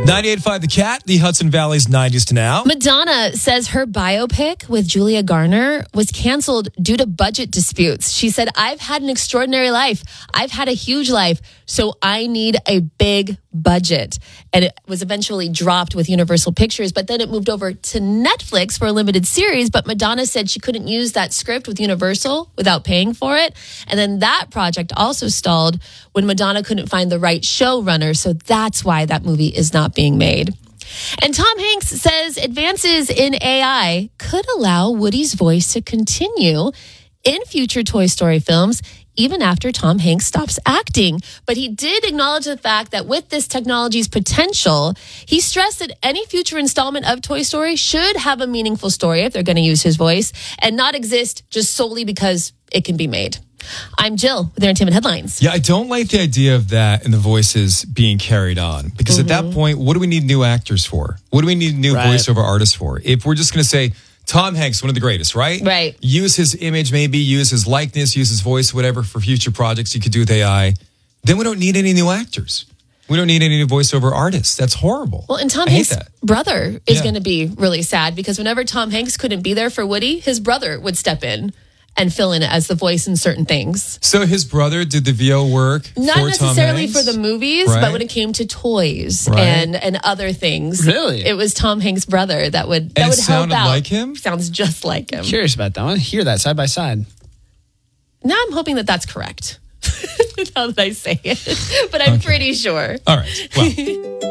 98.5 The Cat, the Hudson Valley's 90s to now. Madonna says her biopic with Julia Garner was canceled due to budget disputes. She said, I've had an extraordinary life. I've had a huge life, so I need a big budget. And it was eventually dropped with Universal Pictures, but then it moved over to Netflix for a limited series. But Madonna said she couldn't use that script with Universal without paying for it. And then that project also stalled when Madonna couldn't find the right showrunner. So that's why that movie is not being made. And Tom Hanks says advances in AI could allow Woody's voice to continue in future Toy Story films, even after Tom Hanks stops acting. But he did acknowledge the fact that with this technology's potential, he stressed that any future installment of Toy Story should have a meaningful story if they're going to use his voice and not exist just solely because it can be made. I'm Jill with Entertainment Headlines. Yeah, I don't like the idea of that and the voices being carried on. Because at that point, what do we need new actors for? What do we need new voiceover artists for? If we're just going to say, Tom Hanks, one of the greatest, right? Right. Use his image, maybe use his likeness, use his voice, whatever, for future projects you could do with AI. Then we don't need any new actors. We don't need any new voiceover artists. That's horrible. Well, and Tom Hanks' brother is going to be really sad because whenever Tom Hanks couldn't be there for Woody, his brother would step in and fill in as the voice in certain things. So his brother did the VO work Not for necessarily Tom Hanks? for the movies, but when it came to toys and other things. Really? It was Tom Hanks' brother that would help sounded out. like him? Sounds just like him. Curious about that. I want to hear that side by side. Now I'm hoping that that's correct. Now that I say it. But I'm pretty sure. All right. Well.